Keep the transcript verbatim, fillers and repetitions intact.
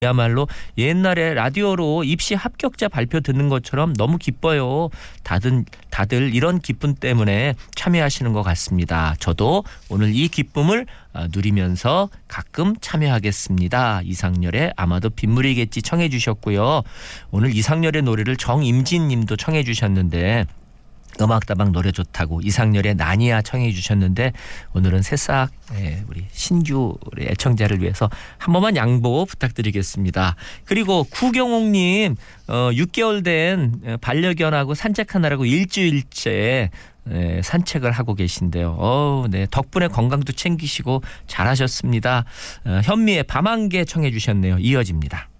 야말로 옛날에 라디오로 입시 합격자 발표 듣는 것처럼 너무 기뻐요. 다들, 다들 이런 기쁨 때문에 참여하시는 것 같습니다. 저도 오늘 이 기쁨을 누리면서 가끔 참여하겠습니다. 이상열의 아마도 빗물이겠지 청해 주셨고요. 오늘 이상열의 노래를 정임진 님도 청해 주셨는데 음악다방 노래 좋다고 이상열의 나니아 청해 주셨는데 오늘은 새싹 우리 신규 애청자를 위해서 한 번만 양보 부탁드리겠습니다. 그리고 구경옥님 어, 육 개월 된 반려견하고 산책하느라고 일주일째 네, 산책을 하고 계신데요. 어, 네, 덕분에 건강도 챙기시고 잘하셨습니다. 어, 현미의 밤 한 개 청해 주셨네요. 이어집니다.